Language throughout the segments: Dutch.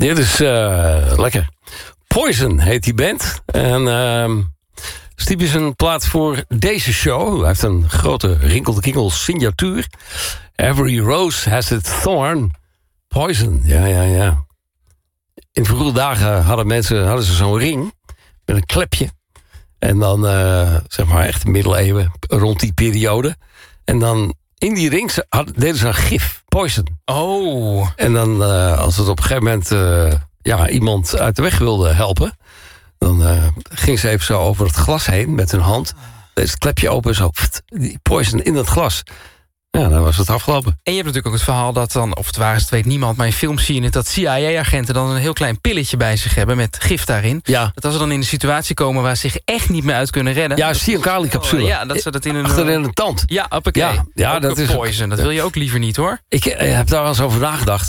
Dit is lekker. Poison heet die band. En Stiep is een plaat voor deze show. Hij heeft een grote rinkel-de-kinkel signatuur. Every rose has its thorn. Poison, ja. In vroege dagen hadden ze zo'n ring met een klepje. En dan, zeg maar, echt de middeleeuwen, rond die periode. En dan in die ring deden ze een gif, poison. Oh. En dan, als het op een gegeven moment iemand uit de weg wilde helpen, dan ging ze even zo over het glas heen met hun hand. Deed het klepje open, zo, die poison in het glas. Ja, dan was het afgelopen. En je hebt natuurlijk ook het verhaal dat dan, of het waar is, het weet niemand, maar in films zie je het, dat CIA-agenten dan een heel klein pilletje bij zich hebben met gif daarin. Ja. Dat als ze dan in een situatie komen waar ze zich echt niet meer uit kunnen redden. Ja, Siankali-capsule. Ja, dat ze dat in een... Achter in een tand. Ja, hoppakee. Ja, dat is poison. Dat wil je ook liever niet, hoor. Ik heb daar wel eens over nagedacht.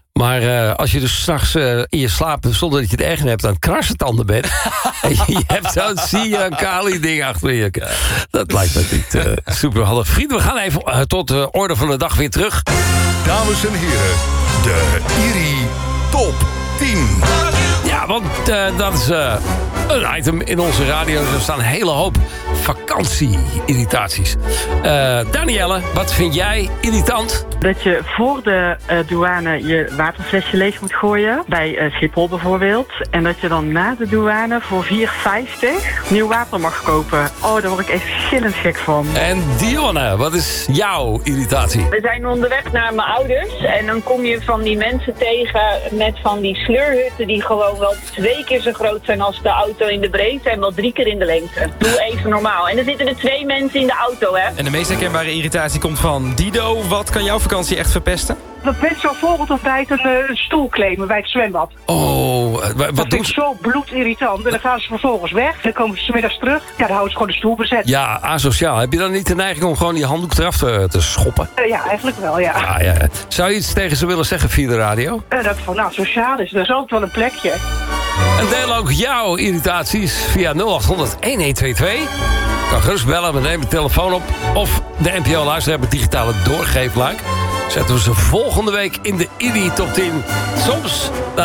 Maar als je dus 's nachts in je slaap, zonder dat je het erg hebt, aan het krassentanden bent. En je hebt zo'n Siankali-ding achter je. Dat lijkt me niet super handig. Vrienden, we gaan even tot de orde van de dag weer terug. Dames en heren, de IRI Top 10. Ja, want dat is een item in onze radio. Er staan een hele hoop vakantie-irritaties. Danielle, wat vind jij irritant? Dat je voor de douane je waterflesje leeg moet gooien. Bij Schiphol bijvoorbeeld. En dat je dan na de douane voor €4,50 nieuw water mag kopen. Oh, daar word ik echt gillend gek van. En Dionne, wat is jouw irritatie? We zijn onderweg naar mijn ouders en dan kom je van die mensen tegen met van die sleurhutten die gewoon wel 2 keer zo groot zijn als de auto in de breedte en wel 3 keer in de lengte. Doe even normaal. En er zitten er 2 mensen in de auto, hè. En de meest herkenbare irritatie komt van Dido. Wat kan jouw vakantie echt verpesten? Dat mensen al voor of tijd een stoel claimen bij het zwembad. Oh, wat Dat doen vind ik ze? zo bloedirritant. En dan gaan ze vervolgens weg. Dan komen ze 's middags terug. Ja, dan houden ze gewoon de stoel bezet. Ja, asociaal. Heb je dan niet de neiging om gewoon die handdoek eraf te schoppen? Ja, eigenlijk wel, ja. Ja. Zou je iets tegen ze willen zeggen via de radio? Dat het van, nou, sociaal is. Er is altijd wel een plekje. En deel ook jouw irritaties via 0800-1122. Kan gerust bellen, we nemen de telefoon op. Of de NPO Luister hebben digitale doorgeefluik. Zetten we ze volgende week in de IRI Top 10. Soms